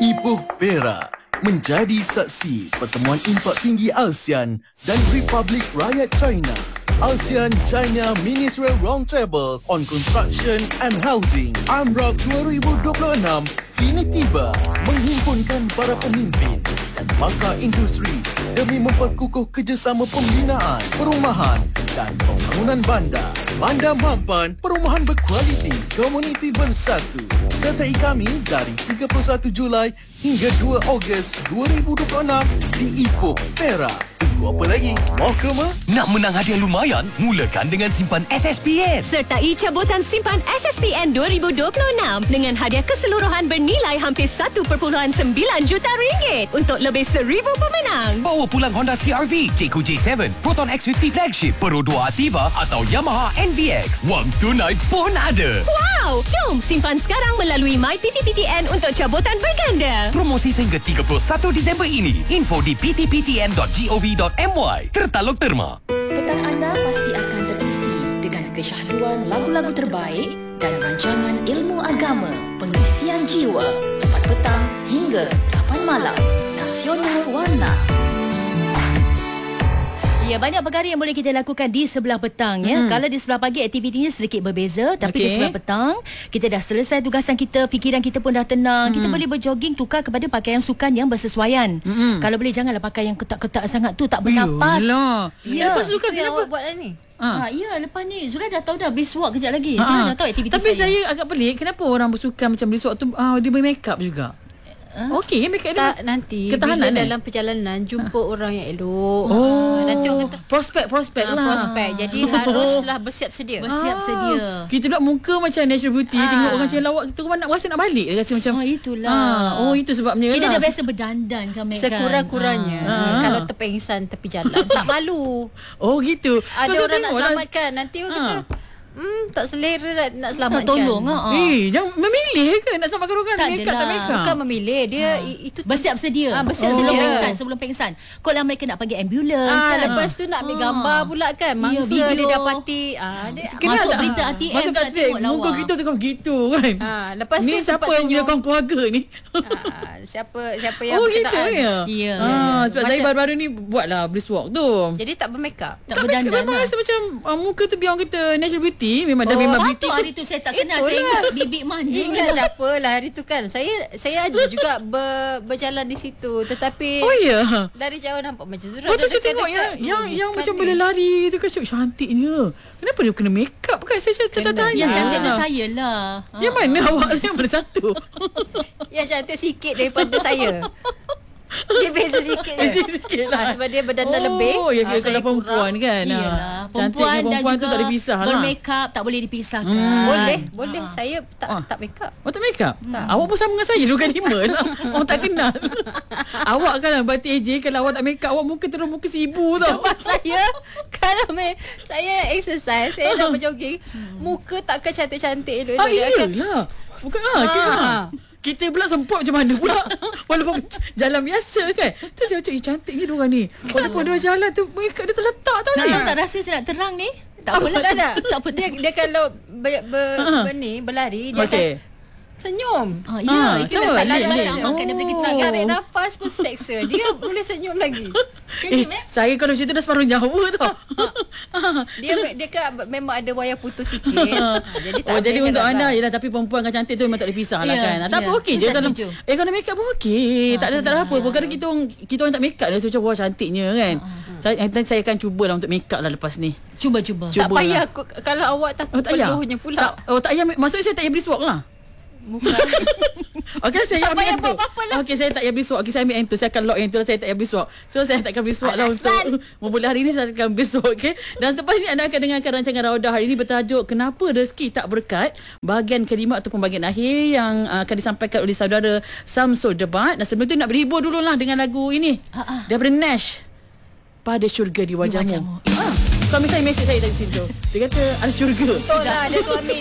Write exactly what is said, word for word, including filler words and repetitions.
Ipoh Perak menjadi saksi pertemuan impak tinggi ASEAN dan Republik Rakyat China. ASEAN-China Ministerial Roundtable on Construction and Housing A M R O C dua ribu dua puluh enam kini tiba, menghimpunkan para pemimpin dan pakar industri demi memperkukuh kerjasama pembinaan, perumahan dan pembangunan bandar. Bandar mampan, perumahan berkualiti, komuniti bersatu. Sertai kami dari tiga puluh satu Julai hingga dua Ogos dua ribu dua puluh enam di Ipoh Perak. Tunggu apa lagi? Mau ke ma? Nak menang hadiah lumayan? Mulakan dengan simpan S S P N. Sertai cabutan simpan S S P N dua ribu dua puluh enam dengan hadiah keseluruhan bernilai hampir satu perpuluhan sembilan juta ringgit untuk lebih seribu pemenang. Bawa pulang Honda C R V, J Q J tujuh, Proton X lima puluh Flagship, Pro dua Ativa atau Yamaha N V X. Wang tunai pun ada. Wow! Jom simpan sekarang melalui My P T P T N untuk cabutan berganda. Promosi sehingga tiga puluh satu Disember ini. Info di p t p t n dot gov dot m y. Tertaluk terma. Petang anda pasti akan terisi dengan kesyahduan lagu-lagu terbaik dan rancangan ilmu agama, pengisian jiwa, empat petang hingga lapan malam. Nasional Warna. Ya, banyak perkara yang boleh kita lakukan di sebelah petang ya. Hmm. Kalau di sebelah pagi aktivitinya sedikit berbeza, tapi okay. di sebelah petang kita dah selesai tugasan kita, fikiran kita pun dah tenang. Hmm. Kita boleh berjoging, tukar kepada pakaian sukan yang bersesuaian. Hmm. Kalau boleh janganlah pakai yang ketat-ketat sangat tu, tak bernapas. Ya, lepas sukan kita buat buat ni. Ha. ha ya, lepas ni Zura dah tahu dah brisk walk kejap lagi. Ha. Zura dah tahu aktiviti Tapi saya. Tapi saya agak pelik, kenapa orang bersukan macam brisk walk tu uh, dia bermake up juga? Huh? Okey, make up tak, nanti ketahanan bila eh? dalam perjalanan jumpa ha. orang yang elok. Oh. Ha, nanti orang kata prospek-prospek ha, lah. Prospek. Jadi haruslah bersiap sedia. Bersiap ah. sedia. Kita pula muka macam natural beauty, ha. tengok orang macam lawak, kita nak rasa nak balik rasa macam. Oh, itulah. Ha. Oh, itu sebabnya kita lah. dah biasa berdandan kan, make sekurang-kurangnya ha. kalau terpengsan tepi jalan tak malu. Oh, gitu. Ada so, orang nak lah. selamatkan, nanti orang ha. kata Hmm, tak selera nak, nak selamatkan. Nak tolong ah. Eh, jangan memilih ke nak selamatkan orang tak make up tak make up. Bukan memilih, dia ha. itu bersiap sedia. Ha, bersiap oh. sedia. Sebelum pengsan, sebelum pengsan. Kalau mereka nak panggil ambulans ha, kan. Lepas tu nak ambil gambar pula kan. Mangsa ya, dia dapati ah dia masuk tak? Berita R T M. Masuk kat tengok muka kita tengok gitu kan. Ha, lepas ni tu siapa yang punya kaum keluarga ni? ha, siapa siapa yang oh, gitu ya. Ya. Ha, sebab macam saya baru-baru ni buatlah brisk walk tu. Jadi tak bermake up. Tak, tak berdandan. Memang rasa macam uh, muka tu biar orang kata natural beauty, memang dah memang beauty tu. Hari tu saya tak kenal. Saya ingat bibik manja. Ingat siapa lah hari tu kan. Saya saya ada juga ber, berjalan di situ. Tetapi oh ya. dari jauh nampak macam Zura. Oh tu saya tengok yang yang, yang macam boleh lari tu kan, cantiknya. Kenapa dia kena make up kan? Saya tak tanya. Yang cantik tu saya lah. Yang mana awak yang mana satu? Yang cantik sikit daripada saya. Dia beza sikit je. Sikit lah. Ha, sebab dia berdandan oh, lebih. Oh, ya, kalau perempuan kan. Iyalah. Perempuan dan perempuan tu tak boleh pisah lah. Bermake up tak boleh dipisahkan. Hmm. Boleh, boleh. Ha. Saya tak ha. tak make up. Oh, tak make up? Tak. Awak pun sama dengan saya dulu kan lima lah. Orang tak kenal. Awak kan Berarti A J, kalau awak tak make up, awak muka terus muka si ibu tau. Sebab saya kalau me, saya exercise, saya dah berjogging, muka takkan cantik-cantik elok-elok. Ah, iyalah. Bukan ah, ha. ha. Kita pula semput macam mana pula. Walaupun jalan biasa kan. Terus saya macam, eh cantiknya diorang ni. Walaupun diorang jalan tu, makeup dia terletak tau nak ni. Tak rasa saya nak terang ni? Tak apa tak ada. Tak apa. Dia, dia kalau ber, ber, uh-huh. ber ni, berlari, dia okay. akan senyum. Ah, ya, ah, itu dah salah ni. sama kan daripada kecil. Nak tarik nafas pun seksa. Dia boleh senyum lagi. Eh, saya kalau macam tu dah separuh nyawa tau. Dia dia kan memang ada wayar putus sikit. Ha, jadi tak oh, jadi untuk anda lah. Yalah, tapi perempuan dengan cantik tu memang tak boleh pisah lah kan. Tapi yeah. okey je kalau eh kalau make up pun okey. Tak ada tak ada apa. Kadang kita orang kita orang tak make up dia macam wah cantiknya kan. Saya nanti saya akan cubalah untuk make up lah lepas ni. Cuba-cuba. Tak payah kalau awak takut peluhnya pula. Oh tak payah. Maksudnya saya tak payah brisk walk lah. Bukan. Okey, saya tak ambil yang tu. Lah. Okey, saya tak payah brisk walk. Okey, saya ambil yang tu. Saya akan lock yang tu lah. Saya tak payah brisk walk. So, saya takkan brisk walk lah untuk memulai hari ni. Saya akan brisk walk. Okay. Dan selepas ni anda akan dengarkan rancangan Raudah hari ini bertajuk Kenapa Rezeki Tak Berkat, bahagian kelima ataupun bahagian akhir yang uh, akan disampaikan oleh saudara Samsul Debat. Dan sebelum tu nak berhibur dulu lah dengan lagu ini. Ha-ha. Daripada Nash, Pada Syurga di Wajahmu. Di wajahmu. Ha. Suami saya mesej saya tadi macam tu. Dia kata ada syurga. Betul lah, ada suami.